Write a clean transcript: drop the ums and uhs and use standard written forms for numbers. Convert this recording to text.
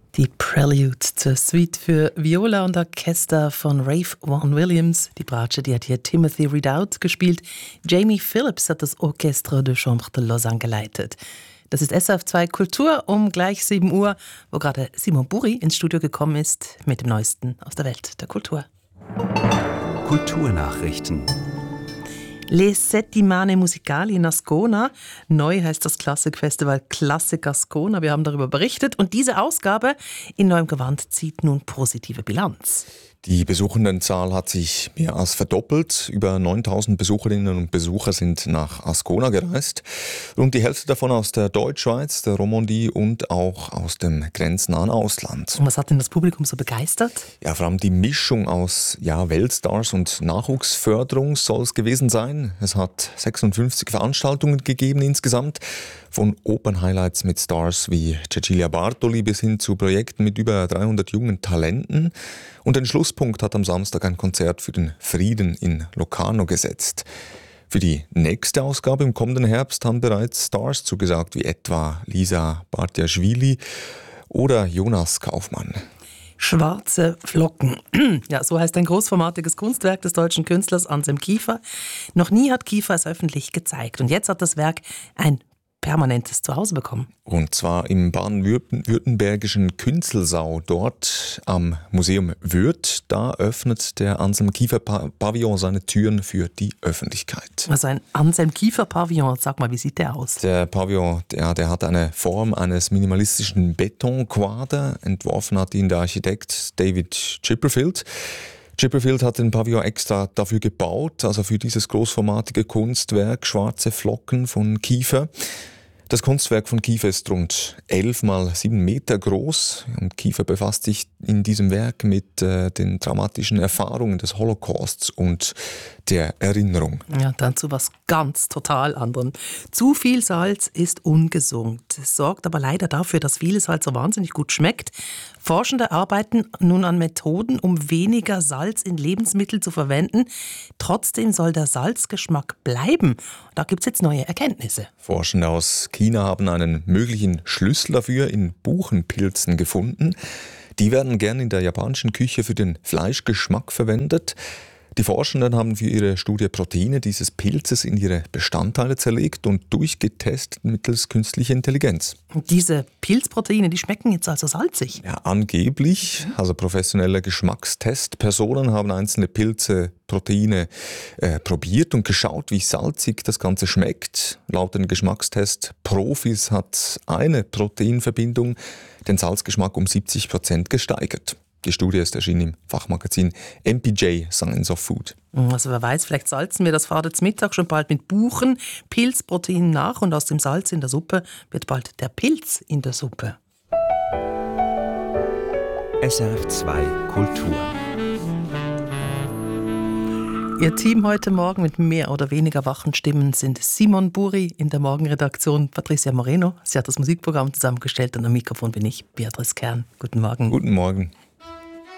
Die Prelude zur Suite für Viola und Orchester von Ralph Vaughan Williams. Die Bratsche, die hat hier Timothy Ridout gespielt. Jamie Phillips hat das Orchestre de Chambre de Lausanne geleitet. Das ist SRF 2 Kultur um gleich 7 Uhr, wo gerade Simon Buri ins Studio gekommen ist mit dem Neuesten aus der Welt der Kultur. Kulturnachrichten. Les Settimane Musicali in Ascona. Neu heißt das Klassikfestival Klassik Ascona. Wir haben darüber berichtet. Und diese Ausgabe in neuem Gewand zieht nun positive Bilanz. Die Besuchendenzahl hat sich mehr als verdoppelt. Über 9.000 Besucherinnen und Besucher sind nach Ascona gereist. Rund die Hälfte davon aus der Deutschschweiz, der Romandie und auch aus dem grenznahen Ausland. Und was hat denn das Publikum so begeistert? Ja, vor allem die Mischung aus Weltstars und Nachwuchsförderung soll es gewesen sein. Es hat 56 Veranstaltungen gegeben insgesamt. Von Opern-Highlights mit Stars wie Cecilia Bartoli bis hin zu Projekten mit über 300 jungen Talenten. Und den Schlusspunkt hat am Samstag ein Konzert für den Frieden in Locarno gesetzt. Für die nächste Ausgabe im kommenden Herbst haben bereits Stars zugesagt, wie etwa Lisa Bartiaschwili oder Jonas Kaufmann. Schwarze Flocken. Ja, so heißt ein großformatiges Kunstwerk des deutschen Künstlers Anselm Kiefer. Noch nie hat Kiefer es öffentlich gezeigt. Und jetzt hat das Werk ein permanentes Zuhause bekommen. Und zwar im baden-württembergischen Künzelsau, dort am Museum Würth. Da öffnet der Anselm Kiefer Pavillon seine Türen für die Öffentlichkeit. Also ein Anselm Kiefer Pavillon, sag mal, wie sieht der aus? Der Pavillon, der hat eine Form eines minimalistischen Betonquader. Entworfen hat ihn der Architekt David Chipperfield. Chipperfield hat den Pavillon extra dafür gebaut, also für dieses großformatige Kunstwerk Schwarze Flocken von Kiefer. Das Kunstwerk von Kiefer ist rund 11 mal 7 Meter groß und Kiefer befasst sich in diesem Werk mit den dramatischen Erfahrungen des Holocausts und der Erinnerung. Ja, dann zu was ganz total anderem. Zu viel Salz ist ungesund. Es sorgt aber leider dafür, dass vieles halt so wahnsinnig gut schmeckt. Forschende arbeiten nun an Methoden, um weniger Salz in Lebensmitteln zu verwenden. Trotzdem soll der Salzgeschmack bleiben. Da gibt es jetzt neue Erkenntnisse. Forschende aus China haben einen möglichen Schlüssel dafür in Buchenpilzen gefunden. Die werden gern in der japanischen Küche für den Fleischgeschmack verwendet. Die Forschenden haben für ihre Studie Proteine dieses Pilzes in ihre Bestandteile zerlegt und durchgetestet mittels künstlicher Intelligenz. Diese Pilzproteine, die schmecken jetzt also salzig? Ja, angeblich. Also professionelle Geschmackstestpersonen haben einzelne Pilze-Proteine probiert und geschaut, wie salzig das Ganze schmeckt. Laut den Geschmackstest-Profis hat eine Proteinverbindung den Salzgeschmack um 70% gesteigert. Die Studie ist erschienen im Fachmagazin MPJ Science of Food. Also wer weiß, vielleicht salzen wir das Fahrer zum Mittag schon bald mit Buchen, Pilzproteinen nach und aus dem Salz in der Suppe wird bald der Pilz in der Suppe. SRF 2 Kultur. Ihr Team heute Morgen mit mehr oder weniger wachen Stimmen sind Simon Buri in der Morgenredaktion, Patricia Moreno. Sie hat das Musikprogramm zusammengestellt und am Mikrofon bin ich, Beatrice Kern. Guten Morgen. Guten Morgen.